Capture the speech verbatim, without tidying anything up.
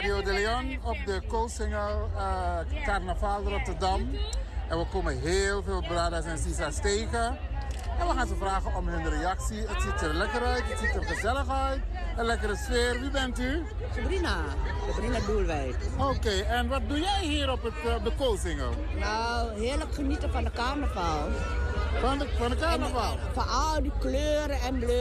Radio de Leon op de Koolsingel uh, Carnaval Rotterdam. En we komen heel veel bradas en sisas tegen. En we gaan ze vragen om hun reactie. Het ziet er lekker uit, het ziet er gezellig uit. Een lekkere sfeer. Wie bent u? Sabrina. Sabrina Doelwijk. Oké, okay, en wat doe jij hier op, het, op de Koolsingel? Nou, heerlijk genieten van de carnaval. Van de, van de carnaval? En, en, van al die kleuren en bleuren.